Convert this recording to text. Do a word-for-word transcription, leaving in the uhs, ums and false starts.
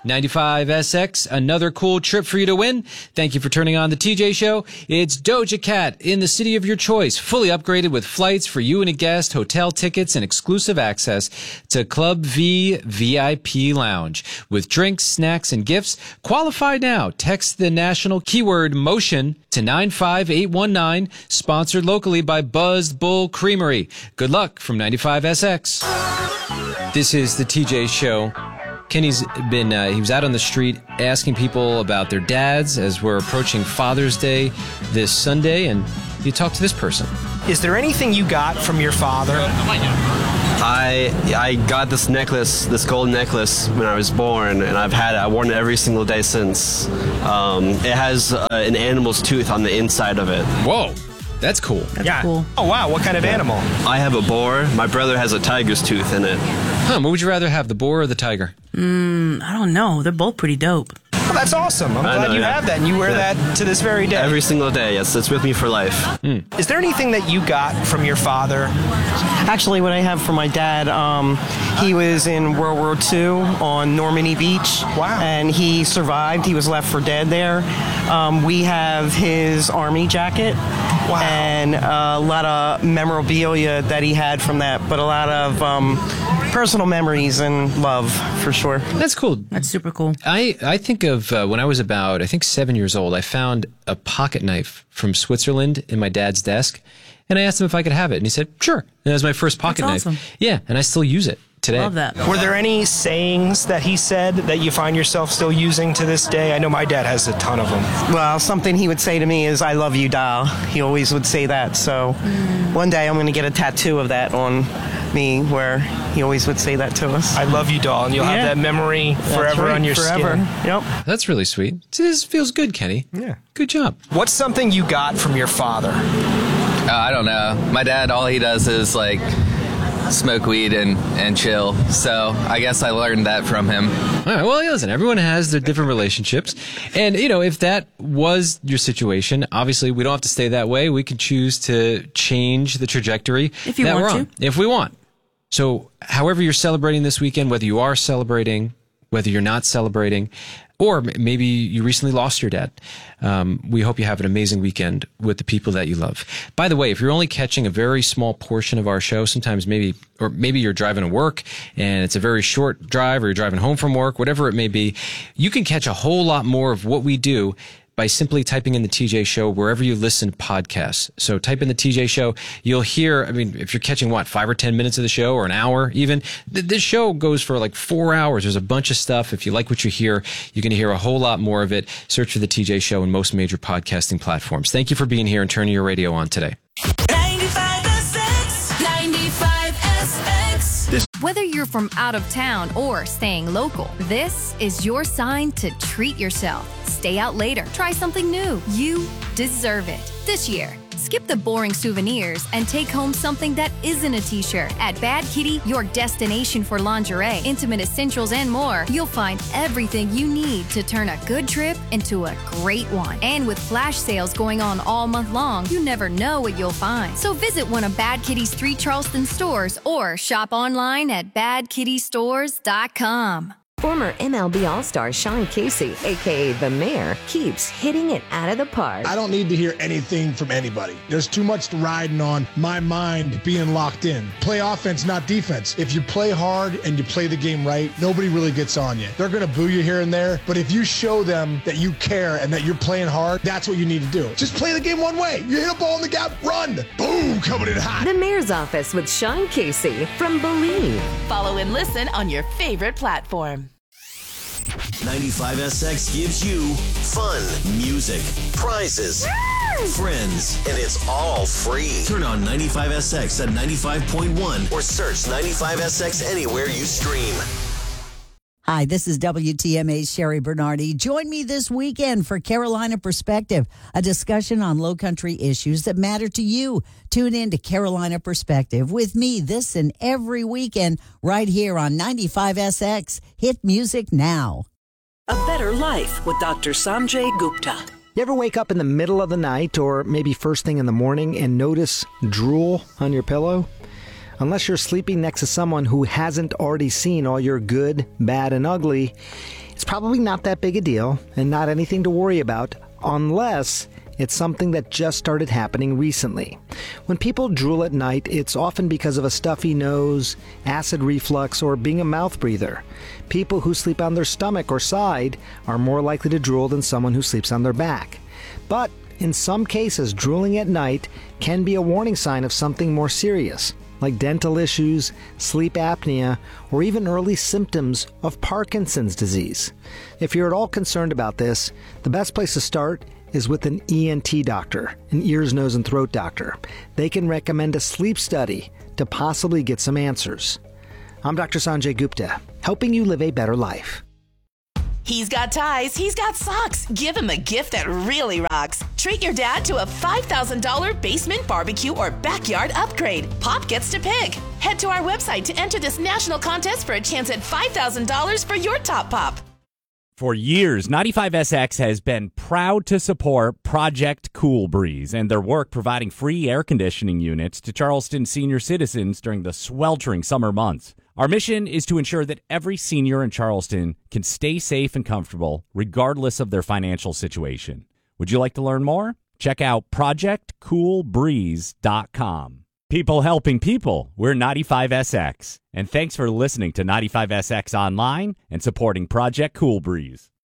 ninety-five S X, another cool trip for you to win. Thank you for turning on the T J Show. It's Doja Cat in the city of your choice, fully upgraded with flights for you and a guest, hotel tickets, and exclusive access to Club V V I P Lounge. With drinks, snacks, and gifts, qualify now. Text the national keyword MOTION to nine five eight one nine, sponsored locally by Buzzed Bull Creamery. Good luck from ninety-five S X. This is the T J Show. Kenny's been, uh, he was out on the street asking people about their dads as we're approaching Father's Day this Sunday, and you talk to this person. Is there anything you got from your father? I I got this necklace, this gold necklace, when I was born, and I've had it. I've worn it every single day since. Um, it has uh, an animal's tooth on the inside of it. Whoa. That's cool. That's yeah. cool. Oh, wow. What kind of yeah. animal? I have a boar. My brother has a tiger's tooth in it. Huh, what would you rather have, the boar or the tiger? Mm, I don't know. They're both pretty dope. Well, that's awesome. I'm I glad know, you yeah. have that, and you wear Yeah. that to this very day. Every single day, yes. It's with me for life. Mm. Is there anything that you got from your father? Actually, what I have from my dad, um, he was in World War Two on Normandy Beach. Wow. And he survived. He was left for dead there. Um, we have his army jacket. Wow. And a lot of memorabilia that he had from that, but a lot of um, personal memories and love, for sure. That's cool. That's super cool. I, I think of uh, when I was about, I think, seven years old, I found a pocket knife from Switzerland in my dad's desk, and I asked him if I could have it, and he said, sure. And that was my first pocket That's knife. awesome. Yeah, and I still use it today. Love that. Were there any sayings that he said that you find yourself still using to this day? I know my dad has a ton of them. Well, something he would say to me is, I love you, doll. He always would say that. So one day I'm going to get a tattoo of that on me where he always would say that to us. I love you, doll, and you'll Yeah. have that memory That's forever right, on your forever. skin. Yep. That's really sweet. This feels good, Kenny. Yeah. Good job. What's something you got from your father? Uh, I don't know. My dad, all he does is like smoke weed and, and chill. So I guess I learned that from him. All right, well, listen, everyone has their different relationships. And, you know, if that was your situation, obviously we don't have to stay that way. We can choose to change the trajectory If you that want we're to. on, if we want. So however you're celebrating this weekend, whether you are celebrating, whether you're not celebrating, or m- maybe you recently lost your dad, um, we hope you have an amazing weekend with the people that you love. By the way, if you're only catching a very small portion of our show, sometimes maybe, or maybe you're driving to work and it's a very short drive, or you're driving home from work, whatever it may be, you can catch a whole lot more of what we do by simply typing in the T J Show wherever you listen to podcasts. So type in the T J Show. You'll hear, I mean, if you're catching, what, five or ten minutes of the show, or an hour even, th- this show goes for like four hours. There's a bunch of stuff. If you like what you hear, you're going to hear a whole lot more of it. Search for the T J Show in most major podcasting platforms. Thank you for being here and turning your radio on today. ninety-five S X, ninety-five S X. Whether you're from out of town or staying local, this is your sign to treat yourself. Stay out later. Try something new. You deserve it. This year, skip the boring souvenirs and take home something that isn't a t-shirt. At Bad Kitty, your destination for lingerie, intimate essentials, and more, you'll find everything you need to turn a good trip into a great one. And with flash sales going on all month long, you never know what you'll find. So visit one of Bad Kitty's three Charleston stores or shop online at bad kitty stores dot com. Former M L B All-Star Sean Casey, a k a. The Mayor, keeps hitting it out of the park. I don't need to hear anything from anybody. There's too much riding on my mind being locked in. Play offense, not defense. If you play hard and you play the game right, nobody really gets on you. They're going to boo you here and there, but if you show them that you care and that you're playing hard, that's what you need to do. Just play the game one way. You hit a ball in the gap, run. Boom, coming in hot. The Mayor's Office with Sean Casey from Believe. Follow and listen on your favorite platform. ninety-five S X gives you fun, music, prizes, friends, and it's all free. Turn on ninety-five S X at ninety-five point one or search ninety-five S X anywhere you stream. Hi, this is W T M A's Sherry Bernardi. Join me this weekend for Carolina Perspective, a discussion on low country issues that matter to you. Tune in to Carolina Perspective with me this and every weekend right here on ninety-five S X. Hit music now. A Better Life with Doctor Sanjay Gupta. You ever wake up in the middle of the night or maybe first thing in the morning and notice drool on your pillow? Unless you're sleeping next to someone who hasn't already seen all your good, bad, and ugly, It's probably not that big a deal and not anything to worry about unless it's something that just started happening recently. When people drool at night, it's often because of a stuffy nose, acid reflux, or being a mouth breather. People who sleep on their stomach or side are more likely to drool than someone who sleeps on their back. But in some cases, drooling at night can be a warning sign of something more serious, like dental issues, sleep apnea, or even early symptoms of Parkinson's disease. If you're at all concerned about this, the best place to start is with an E N T doctor, an ears, nose, and throat doctor. They can recommend a sleep study to possibly get some answers. I'm Doctor Sanjay Gupta, helping you live a better life. He's got ties, he's got socks. Give him a gift that really rocks. Treat your dad to a five thousand dollars basement barbecue or backyard upgrade. Pop gets to pick. Head to our website to enter this national contest for a chance at five thousand dollars for your top pop. For years, ninety-five S X has been proud to support Project Cool Breeze and their work providing free air conditioning units to Charleston senior citizens during the sweltering summer months. Our mission is to ensure that every senior in Charleston can stay safe and comfortable regardless of their financial situation. Would you like to learn more? Check out project cool breeze dot com. People helping people. We're ninety-five S X. And thanks for listening to ninety-five S X Online and supporting Project Cool Breeze.